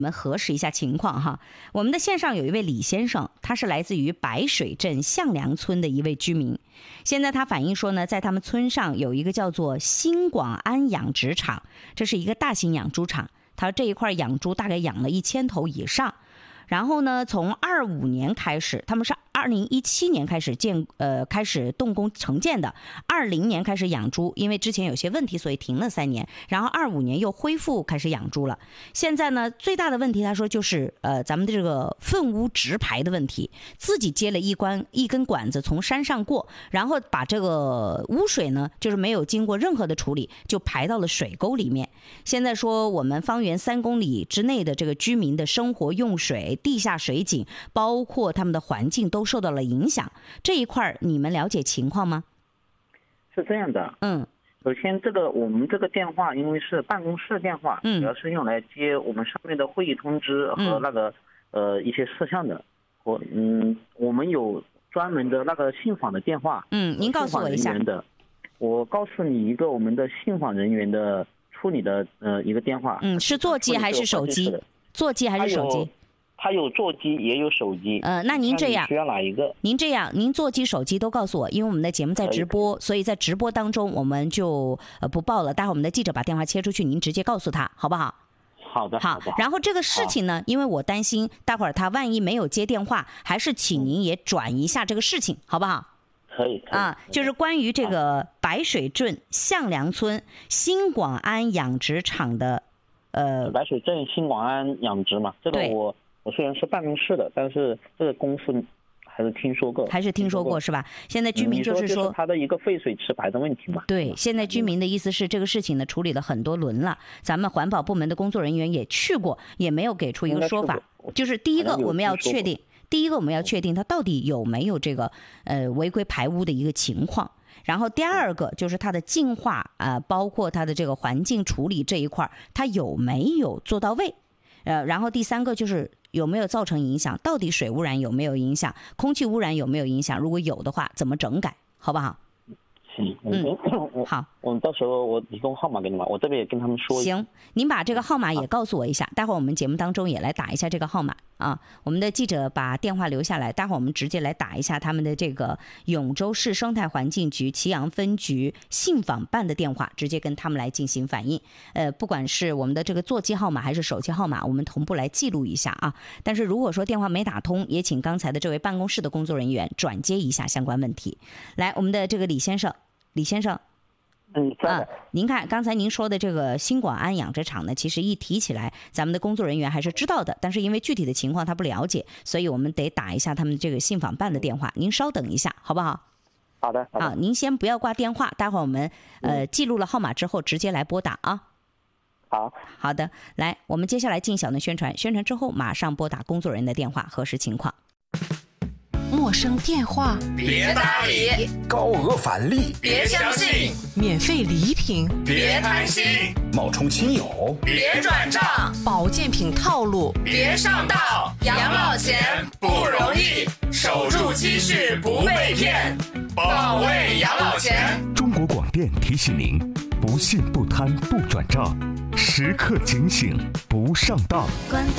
我们核实一下情况哈。我们的线上有一位李先生，他是来自于白水镇向良村的一位居民。现在他反映说呢，在他们村上有一个叫做新广安养殖场，这是一个大型养猪场，他这一块养猪大概养了1000头以上。然后呢，从25年开始，他们是2017年开始动工承建的，20年开始养猪，因为之前有些问题，所以停了3年，然后25年又恢复开始养猪了。现在呢，最大的问题他说就是咱们的这个粪污直排的问题，自己接了一根管子从山上过，然后把这个污水呢，就是没有经过任何的处理，就排到了水沟里面。现在说我们方圆3公里之内的这个居民的生活用水、地下水井，包括他们的环境都受到了影响。这一块你们了解情况吗？ 是这样的，首先我们这个电话因为是办公室电话，主要是用来接我们上面的会议通知和那个一些事项的。我们有专门的那个信访的电话， 您告诉我一下。 我告诉你一个我们的信访人员的处理的一个电话。 是座机还是手机？座机还是手机？ 它有座机也有手机。 那您这样， 需要哪一个？ 您座机手机都告诉我，因为我们的节目在直播，所以在直播当中我们就不报了。待会儿我们的记者把电话切出去，您直接告诉他，好不好？ 好的。 好。然后这个事情呢，因为我担心待会儿他万一没有接电话，还是请您也转一下这个事情，好不好？ 可以。 就是关于这个白水镇向良村新广安养殖场的白水镇新广安养殖嘛，这个我虽然是办公室的，但是这个公司还是听说过是吧？现在居民就是说他的一个废水直排的问题嘛。 对，现在居民的意思是这个事情呢处理了很多轮了，咱们环保部门的工作人员也去过，也没有给出一个说法。就是第一个我们要确定他到底有没有这个违规排污的一个情况。然后第二个就是它的净化包括它的这个环境处理这一块，它有没有做到位？然后第三个就是有没有造成影响？到底水污染有没有影响？空气污染有没有影响？如果有的话，怎么整改？好不好？ 行， 好， 我到时候我提供号码给你们，我这边也跟他们说一下。 行，您把这个号码也告诉我一下，待会儿我们节目当中也来打一下这个号码啊。我们的记者把电话留下来，待会儿我们直接来打一下他们的这个永州市生态环境局祁阳分局信访办的电话，直接跟他们来进行反映。不管是我们的这个座机号码还是手机号码，我们同步来记录一下啊。但是如果说电话没打通，也请刚才的这位办公室的工作人员转接一下相关问题。来，我们的这个李先生，您看刚才您说的这个新广安养殖场呢，其实一提起来咱们的工作人员还是知道的，但是因为具体的情况他不了解，所以我们得打一下他们这个信访办的电话，您稍等一下好不好？ 好的。 好，您先不要挂电话，待会儿我们记录了号码之后直接来拨打啊。好的，来，我们接下来进小段宣传之后马上拨打工作人员的电话核实情况。 陌生电话别搭理， 高额返利别相信， 免费礼品别贪心， 冒充亲友别转账， 保健品套路别上当。养老钱不容易，守住积蓄不被骗，保卫养老钱。 中国广电提醒您：不信不贪不转账，时刻警醒不上当。 关掉